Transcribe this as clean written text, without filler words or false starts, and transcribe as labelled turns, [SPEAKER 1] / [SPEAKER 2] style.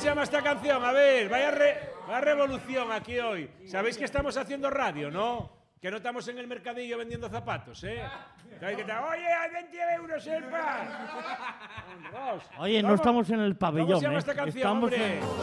[SPEAKER 1] se llama esta canción? A ver, vaya revolución aquí hoy. ¿Sabéis que estamos haciendo radio, no? Que no estamos en el mercadillo vendiendo zapatos, ¿eh? Oye, a 20 euros el pan.
[SPEAKER 2] Oye, no estamos en el pabellón.
[SPEAKER 1] ¿Cómo se llama esta canción, hombre?